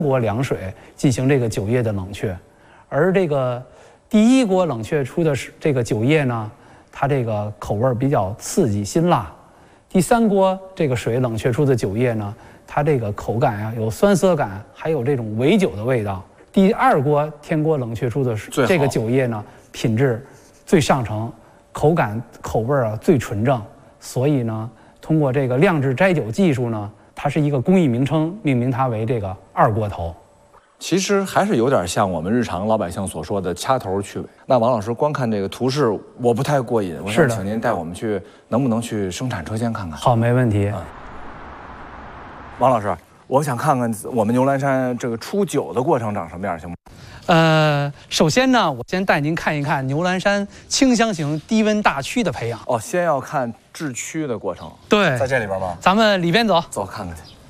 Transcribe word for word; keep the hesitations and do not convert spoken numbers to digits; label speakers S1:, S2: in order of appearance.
S1: 锅凉水进行这个酒液的冷却，而这个第一锅冷却出的这个酒液呢，它这个口味比较刺激辛辣；第三锅这个水冷却出的酒液呢，它这个口感啊有酸涩感，还有这种围酒的味道。第二锅天锅冷却出的这个酒液呢，品质最上乘，口感口味啊最纯正。所以呢，通过这个酿制摘酒技术呢，它是一个工艺名称，命名它为这个二锅头。
S2: 其实还是有点像我们日常老百姓所说的掐头去尾。那王老师光看这个图示，我不太过瘾，我想请您带我们去，能不能去生产车间看看？
S1: 好，没问题。
S2: 啊、王老师，我想看看我们牛栏山这个出酒的过程长什么样，行吗？
S1: 呃，首先呢，我先带您看一看牛栏山清香型低温大曲的培养。
S2: 哦，先要看制曲的过程。
S1: 对，
S2: 在这里边吗？
S1: 咱们里边走，
S2: 走看看去。